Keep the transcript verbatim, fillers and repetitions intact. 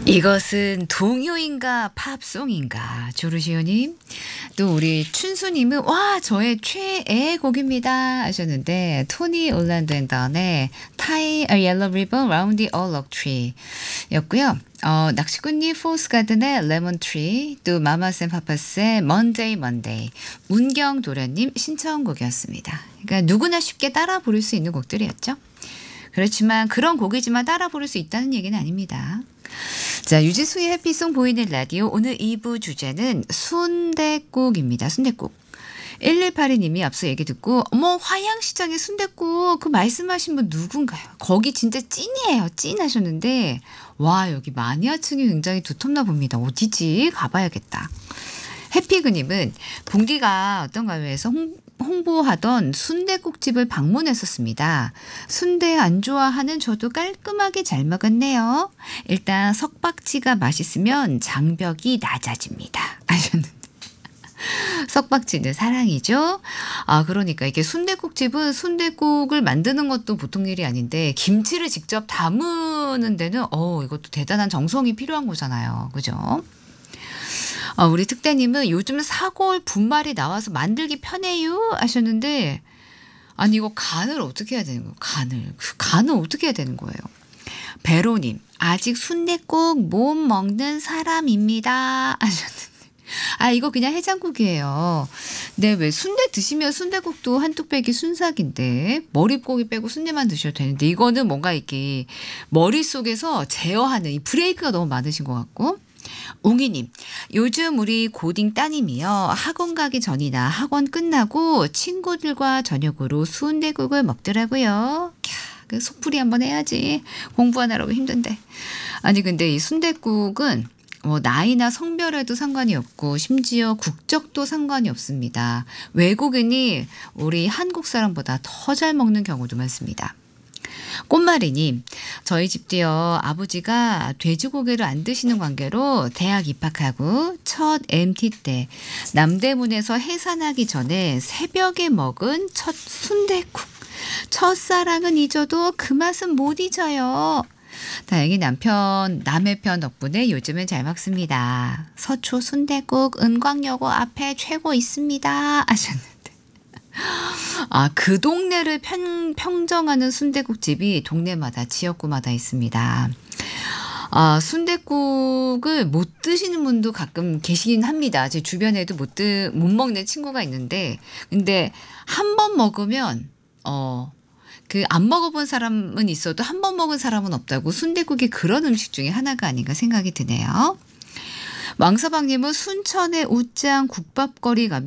이것은 동요인가 팝송인가 조르시오님. 또 우리 춘수님은 와 저의 최애 곡입니다 하셨는데 토니 올란드 앤 던의 Tie a Yellow Ribbon Round the Old Oak Tree 였고요. 어, 낚시꾼님 포스가든의 Lemon Tree, 또 마마쌤 파파스의 Monday Monday, 운경도련님 신청곡이었습니다. 그러니까 누구나 쉽게 따라 부를 수 있는 곡들이었죠. 그렇지만 그런 곡이지만 따라 부를 수 있다는 얘기는 아닙니다. 자, 유지수의 해피송 보이는 라디오 오늘 이 부 주제는 순댓국입니다. 순댓국. 일일팔이 님이 앞서 얘기 듣고 어머 화양시장의 순댓국 그 말씀하신 분 누군가요? 거기 진짜 찐이에요. 찐 하셨는데 와 여기 마니아층이 굉장히 두텁나 봅니다. 어디지? 가봐야겠다. 해피그님은 봉디가 어떤 가요에서 홍, 홍보하던 순댓국집을 방문했었습니다. 순대 안 좋아하는 저도 깔끔하게 잘 먹었네요. 일단 석박지가 맛있으면 장벽이 낮아집니다. 아셨는데. 석박지는 사랑이죠. 아 그러니까 이게 순댓국집은 순댓국을 만드는 것도 보통 일이 아닌데 김치를 직접 담으는 데는 어 이것도 대단한 정성이 필요한 거잖아요. 그죠? 어, 우리 특대님은 요즘 사골 분말이 나와서 만들기 편해요 하셨는데 아니 이거 간을 어떻게 해야 되는 거예요? 간을. 그 간을 어떻게 해야 되는 거예요? 배로님 아직 순댓국 못 먹는 사람입니다 하셨는데 아 이거 그냥 해장국이에요. 근데 왜 순대 드시면 순댓국도 한뚝배기 순삭인데 머릿고기 빼고 순대만 드셔도 되는데 이거는 뭔가 이렇게 머릿속에서 제어하는 이 브레이크가 너무 많으신 것 같고 웅이님 요즘 우리 고딩 따님이요 학원 가기 전이나 학원 끝나고 친구들과 저녁으로 순댓국을 먹더라고요. 캬, 그 속풀이 한번 해야지. 공부하느라고 힘든데. 아니 근데 이 순댓국은 뭐 나이나 성별에도 상관이 없고 심지어 국적도 상관이 없습니다. 외국인이 우리 한국 사람보다 더 잘 먹는 경우도 많습니다. 꽃마리님 저희 집도요 아버지가 돼지고기를 안 드시는 관계로 대학 입학하고 첫 엠티 때 남대문에서 해산하기 전에 새벽에 먹은 첫 순댓국. 첫사랑은 잊어도 그 맛은 못 잊어요. 다행히 남편 남의 편 덕분에 요즘은 잘 먹습니다. 서초 순댓국 은광여고 앞에 최고 있습니다 하셨는데 아, 그 동네를 편, 평정하는 순댓국집이 동네마다 지역구마다 있습니다. 아, 순댓국을 못 드시는 분도 가끔 계시긴 합니다. 제 주변에도 못, 드, 못 먹는 친구가 있는데 근데 한 번 먹으면 어, 그 안 먹어본 사람은 있어도 한 번 먹은 사람은 없다고 순댓국이 그런 음식 중에 하나가 아닌가 생각이 드네요. 왕서방님은 순천의 웃장 국밥거리 가면